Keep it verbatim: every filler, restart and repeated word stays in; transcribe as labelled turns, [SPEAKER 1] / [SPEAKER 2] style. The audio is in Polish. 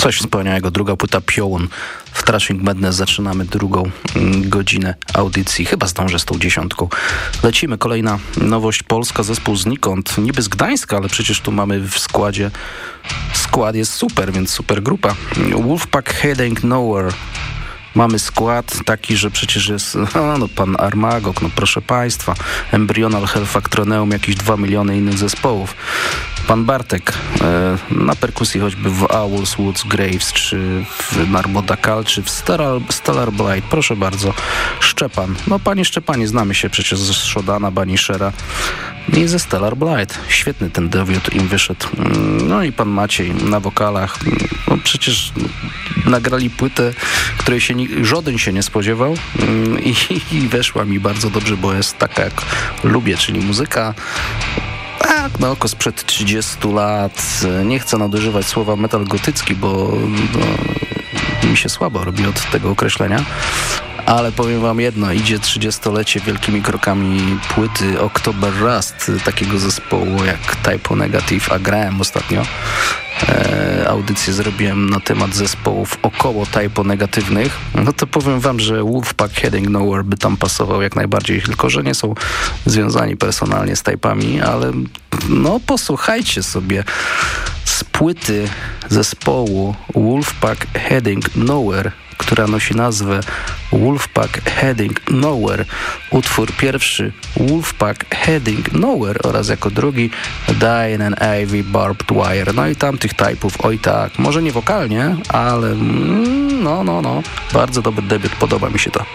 [SPEAKER 1] Coś wspaniałego. Druga płyta Piołun. W Thrashing Madness zaczynamy drugą mm, godzinę audycji. Chyba zdążę z tą dziesiątką. Lecimy. Kolejna nowość polska. Zespół znikąd. Niby z Gdańska, ale przecież tu mamy w składzie... Skład jest super, więc super grupa. Wolfpack Heading Nowhere. Mamy skład taki, że przecież jest no, no, pan Armagog, no proszę państwa, Embryonal Hellfactroneum, jakieś dwa miliony innych zespołów. Pan Bartek e, na perkusji choćby w Owls, Woods, Graves, czy w Narbodakal, czy w Stellar, Stellar Blight. Proszę bardzo. Szczepan. No panie Szczepanie, znamy się przecież ze Shodana, Banishera i ze Stellar Blight. Świetny ten debiut im wyszedł. No i pan Maciej na wokalach. No przecież nagrali płytę, której się żaden się nie spodziewał i, i weszła mi bardzo dobrze, bo jest taka jak lubię, czyli muzyka tak na oko sprzed trzydziestu lat. Nie chcę nadużywać słowa metal gotycki, bo no, mi się słabo robi od tego określenia. Ale powiem wam jedno, idzie trzydziestolecie wielkimi krokami płyty October Rust, takiego zespołu jak Type O Negative, a grałem ostatnio. E, audycję zrobiłem na temat zespołów około Type O negatywnych. No to powiem wam, że Wolfpack Heading Nowhere by tam pasował jak najbardziej, tylko że nie są związani personalnie z Type'ami, ale no posłuchajcie sobie z płyty zespołu Wolfpack Heading Nowhere, która nosi nazwę Wolfpack Heading Nowhere. Utwór pierwszy Wolfpack Heading Nowhere oraz jako drugi Dying and Ivy Barbed Wire. No i tamtych typów, oj tak, może nie wokalnie, ale mm, no, no, no, bardzo dobry debiut, podoba mi się to.